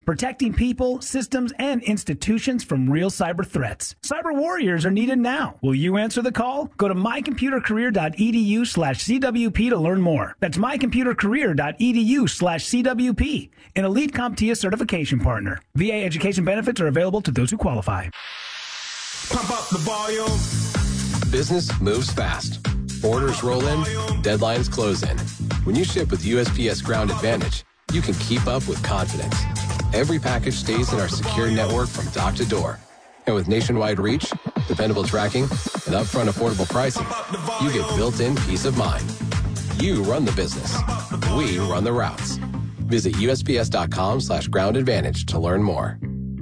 protecting people, systems, and institutions from real cyber threats. Cyber warriors are needed now. Will you answer the call? Go to mycomputercareer.edu/CWP to learn more. That's mycomputercareer.edu/CWP, an elite CompTIA certification partner. VA education benefits are available to those who qualify. Pump up the volume. Business moves fast. Orders roll in, deadlines close in. When you ship with USPS Ground Advantage, you can keep up with confidence. Every package stays in our secure network from dock to door. And with nationwide reach, dependable tracking, and upfront affordable pricing, you get built-in peace of mind. You run the business. We run the routes. Visit USPS.com/Ground Advantage to learn more.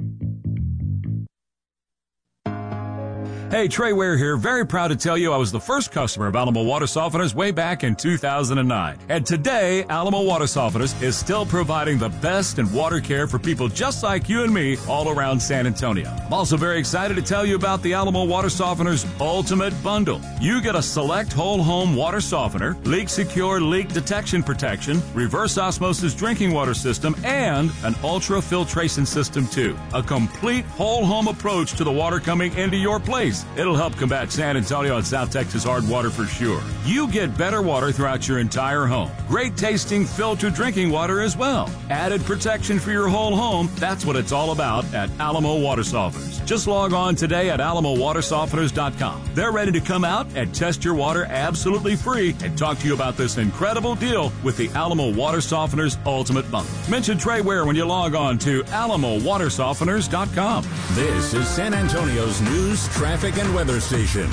Hey, Trey Ware here. Very proud to tell you I was the first customer of Alamo Water Softeners way back in 2009. And today, Alamo Water Softeners is still providing the best in water care for people just like you and me all around San Antonio. I'm also very excited to tell you about the Alamo Water Softeners Ultimate Bundle. You get a select whole home water softener, leak secure leak detection protection, reverse osmosis drinking water system, and an ultra filtration system too. A complete whole home approach to the water coming into your place. It'll help combat San Antonio and South Texas hard water for sure. You get better water throughout your entire home. Great tasting filtered drinking water as well. Added protection for your whole home. That's what it's all about at Alamo Water Softeners. Just log on today at alamowatersofteners.com. They're ready to come out and test your water absolutely free and talk to you about this incredible deal with the Alamo Water Softeners Ultimate Bundle. Mention Trey Ware when you log on to alamowatersofteners.com. This is San Antonio's news, traffic, and weather station.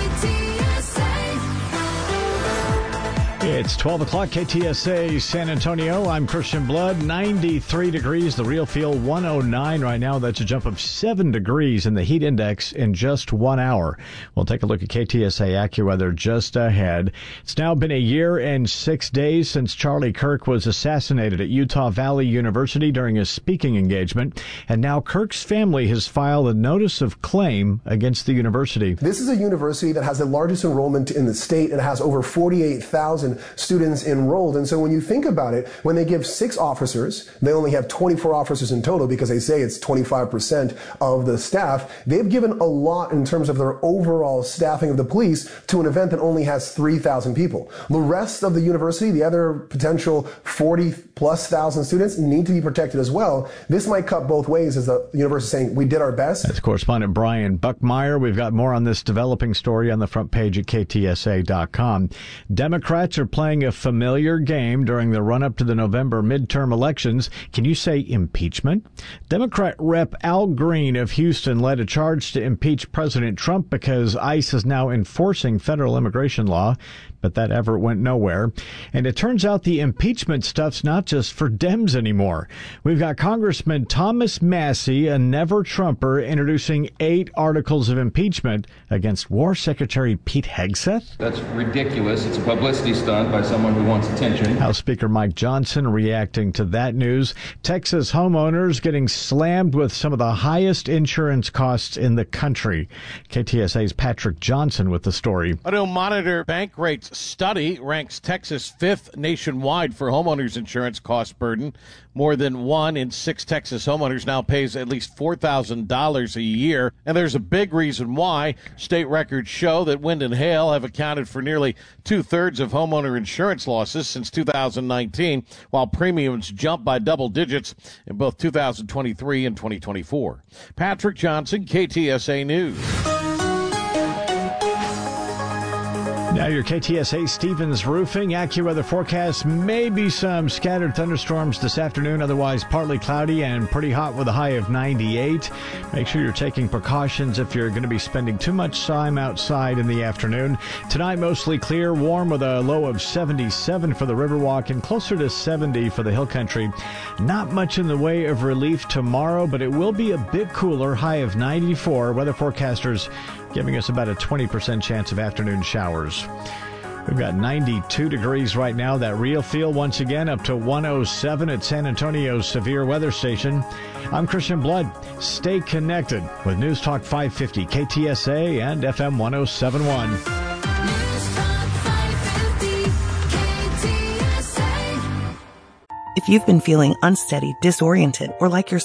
It's 12 o'clock, KTSA San Antonio. I'm Christian Blood. 93 degrees, the real feel 109 right now. That's a jump of 7 degrees in the heat index in just 1 hour. We'll take a look at KTSA AccuWeather just ahead. It's now been a year and 6 days since Charlie Kirk was assassinated at Utah Valley University during a speaking engagement. And now Kirk's family has filed a notice of claim against the university. This is a university that has the largest enrollment in the state. It has over 48,000 students enrolled. And so when you think about it, when they give 6 officers, they only have 24 officers in total because they say it's 25% of the staff. They've given a lot in terms of their overall staffing of the police to an event that only has 3,000 people. The rest of the university, the other potential 40,000+ students, need to be protected as well. This might cut both ways, as the university saying, we did our best. That's correspondent Brian Buckmeyer. We've got more on this developing story on the front page at KTSA.com. Democrats are playing a familiar game during the run-up to the November midterm elections. Can you say impeachment? Democrat Rep. Al Green of Houston led a charge to impeach President Trump because ICE is now enforcing federal immigration law, but that effort went nowhere. And it turns out the impeachment stuff's not just for Dems anymore. We've got Congressman Thomas Massie, a never-Trumper, introducing 8 articles of impeachment against War Secretary Pete Hegseth. That's ridiculous. It's a publicity stunt by someone who wants attention. House Speaker Mike Johnson reacting to that news. Texas homeowners getting slammed with some of the highest insurance costs in the country. KTSA's Patrick Johnson with the story. A new Monitor Bank Rates study ranks Texas 5th nationwide for homeowners insurance cost burden. More than 1 in 6 Texas homeowners now pays at least $4,000 a year. And there's a big reason why. State records show that wind and hail have accounted for nearly 2/3 of homeowner insurance losses since 2019, while premiums jumped by double digits in both 2023 and 2024. Patrick Johnson, KTSA News. Now your KTSA Stevens Roofing AccuWeather forecast. Maybe some scattered thunderstorms this afternoon, otherwise partly cloudy and pretty hot with a high of 98. Make sure you're taking precautions if you're going to be spending too much time outside in the afternoon. Tonight, mostly clear, warm with a low of 77 for the Riverwalk and closer to 70 for the Hill Country. Not much in the way of relief tomorrow, but it will be a bit cooler, high of 94. Weather forecasters giving us about a 20% chance of afternoon showers. We've got 92 degrees right now. That real feel once again up to 107 at San Antonio's severe weather station. I'm Christian Blood. Stay connected with News Talk 550, KTSA and FM 107.1. News Talk 550, KTSA. If you've been feeling unsteady, disoriented, or like you're